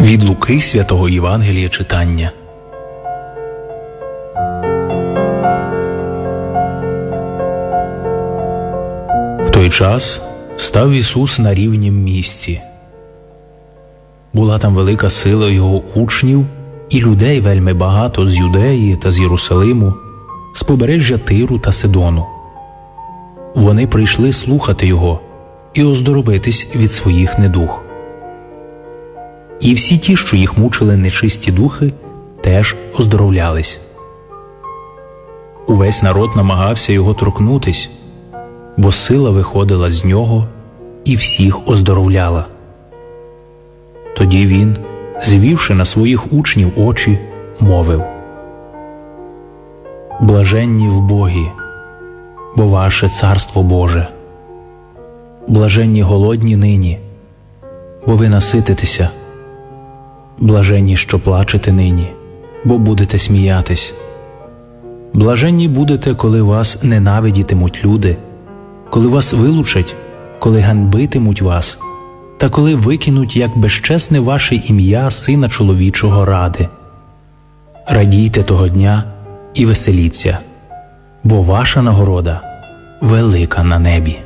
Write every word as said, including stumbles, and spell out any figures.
Від Луки святого Євангелія читання. В той час став Ісус на рівнім місці. Була там велика сила Його учнів і людей вельми багато з Юдеї та з Єрусалиму, з побережжя Тиру та Сидону. Вони прийшли слухати Його і оздоровитись від своїх недуг. І всі ті, що їх мучили нечисті духи, теж оздоровлялись. Увесь народ намагався Його торкнутись, бо сила виходила з Нього і всіх оздоровляла. Тоді Він, звівши на своїх учнів очі, мовив: «Блаженні в Богі, бо ваше Царство Боже. Блаженні голодні нині, бо ви насититеся. Блаженні, що плачете нині, бо будете сміятись. Блаженні будете, коли вас ненавидітимуть люди, коли вас вилучать, коли ганьбитимуть вас, та коли викинуть як безчесне ваше ім'я Сина Чоловічого ради. Радійте того дня і веселіться, бо ваша нагорода велика на небі».